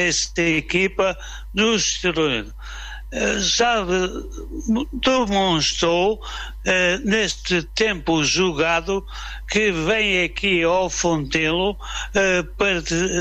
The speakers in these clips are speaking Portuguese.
esta equipa do Estoril. Já demonstrou neste tempo jogado que vem aqui ao Fontelo para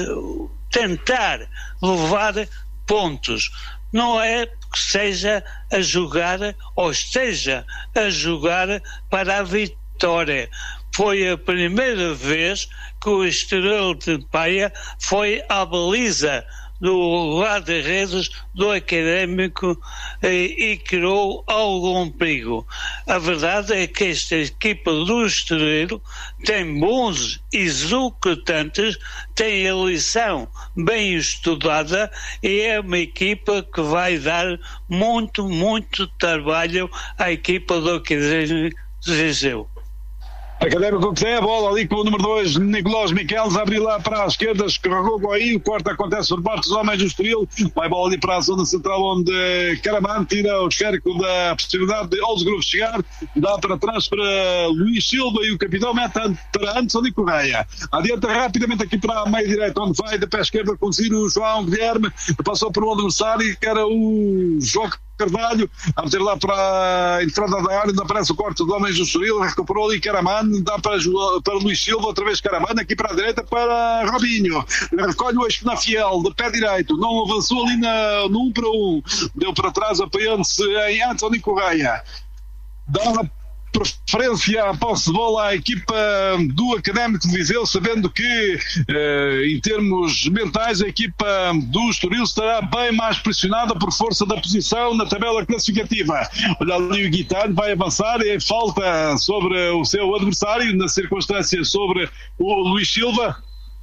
tentar levar pontos. Não é que seja a jogar ou esteja a jogar para a vitória. Foi a primeira vez que o Estoril de Paia foi à baliza do guarda-redes do Académico e criou algum perigo. A verdade é que esta equipa do Estoril tem bons executantes, tem a lição bem estudada e é uma equipa que vai dar muito, muito trabalho à equipa do Académico de Viseu. Académico que tem a bola ali com o número 2, Nicolás Miqueles, abre lá para a esquerda, escorregou aí, o corte acontece por parte dos homens do Estoril, vai a bola ali para a zona central onde Caraman tira o esférico da possibilidade de Oldsgrove chegar, dá para trás para Luís Silva e o capitão mete para Anderson e Correia. Adianta rapidamente aqui para a meia direita, onde vai da pé esquerda conduzir o João Guilherme, passou por um adversário que era o João Carvalho, a meter lá para a entrada da área, onde aparece o corte dos homens do Estoril, recuperou ali Caraman, dá para Luís Silva, outra vez Caraman, aqui para a direita para Robinho, recolhe o eixo na Fiel, de pé direito, não avançou ali no 1 para 1, deu para trás apoiando-se em Anthony Correia, dá uma preferência à posse de bola à equipa do Académico de Viseu, sabendo que em termos mentais a equipa do Estoril estará bem mais pressionada por força da posição na tabela classificativa. Olha ali o Guitarre, vai avançar e falta sobre o seu adversário, na circunstância sobre o Luís Silva.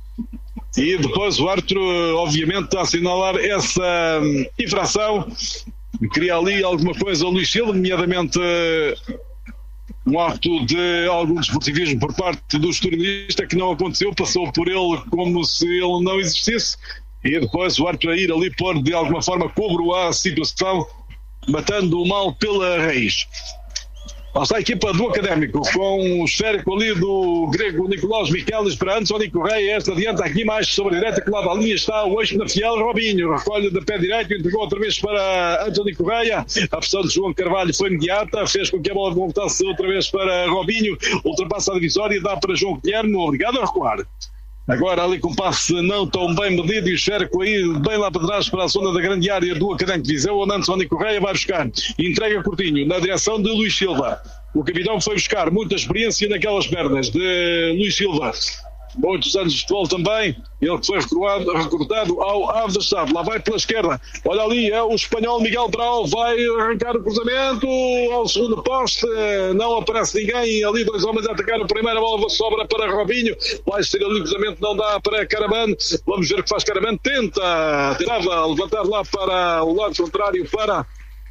E depois o árbitro, obviamente, a assinalar essa infração. Queria ali alguma coisa ao Luís Silva, nomeadamente um ato de algum desportivismo por parte do estornista que não aconteceu, passou por ele como se ele não existisse, e depois o árbitro a ir ali pôr de alguma forma cobro à situação, matando o mal pela raiz. Lá está a equipa do Académico, com o esférico ali do grego Nicolás Miqueles para Anderson e Correia, esta adianta aqui mais sobre a direita, que lá da linha está o eixo na Fiel, Robinho, recolhe de pé direito, entregou outra vez para Anderson e Correia, a pressão de João Carvalho foi imediata, fez com que a bola voltasse outra vez para Robinho, ultrapassa a divisória e dá para João Guilherme, obrigado a recuar. Agora ali com passe não tão bem medido e o esférico aí bem lá para trás para a zona da grande área do Académico de Viseu, onde Anderson e Correia vai buscar e entrega curtinho na direção de Luís Silva. O capitão foi buscar muita experiência naquelas pernas de Luís Silva. Muitos anos de futebol também, ele que foi recrutado ao Aves da Estado. Lá vai pela esquerda, olha ali, é o espanhol Miguel Brau, vai arrancar o cruzamento ao segundo poste, não aparece ninguém, ali dois homens a atacar a primeira bola, sobra para Robinho, vai ser ali o cruzamento, não dá para Caraman, vamos ver o que faz Caraman, tentava levantar lá para o lado contrário, para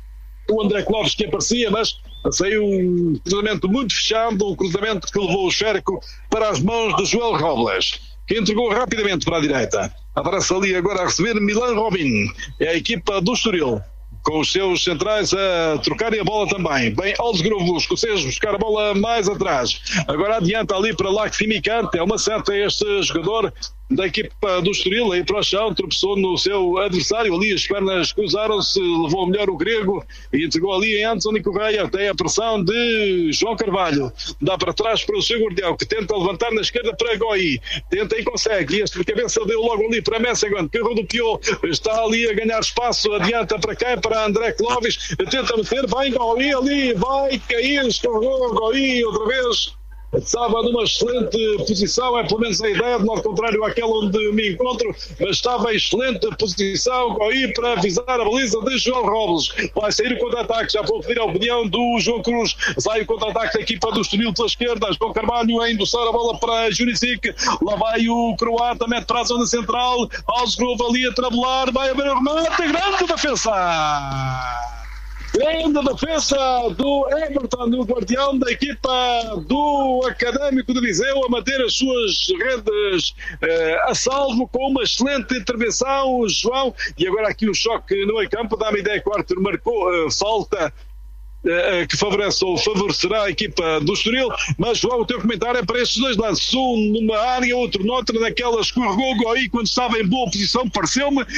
o André Clóvis que aparecia, mas saiu um cruzamento muito fechado, um cruzamento que levou o esférico para as mãos de Joel Robles, que entregou rapidamente para a direita. Aparece ali agora a receber Milan Robin, é a equipa do Estoril, com os seus centrais a trocarem a bola também. Bem, Oldsgrove, os escoceses buscar a bola mais atrás. Agora adianta ali para Laximicante, é uma seta este jogador da equipa do Estoril, aí para o chão, tropeçou no seu adversário, ali as pernas cruzaram-se, levou melhor o grego e entregou ali em Anderson e Correia, tem a pressão de João Carvalho, dá para trás para o seu guardião, que tenta levantar na esquerda para Goi, tenta e consegue, e este de cabeça deu logo ali para Messeguant, que rodopiou, está ali a ganhar espaço, adianta para quem? Para André Clóvis, tenta meter, vai Goi ali, vai cair, escorregou Goi outra vez. Estava numa excelente posição, é pelo menos a ideia, de modo contrário àquela onde me encontro, mas estava em excelente posição aí para avisar a baliza de João Robles. Vai sair o contra-ataque, já vou pedir a opinião do João Cruz, sai o contra-ataque da equipa do Estoril pela esquerda, João Carvalho a endossar a bola para Juricic, lá vai o croata, mete para a zona central, Oldsgrove ali a trabelar, vai haver o remate, grande defesa! Grande defesa do Everton, o guardião da equipa do Académico de Viseu, a manter as suas redes a salvo com uma excelente intervenção, João. E agora aqui o choque no meio campo, dá-me ideia que o Arthur marcou falta que favorece ou favorecerá a equipa do Estoril, mas João, o teu comentário é para estes dois lances, um numa área, outro noutra, naquela escorregou aí quando estava em boa posição, pareceu-me,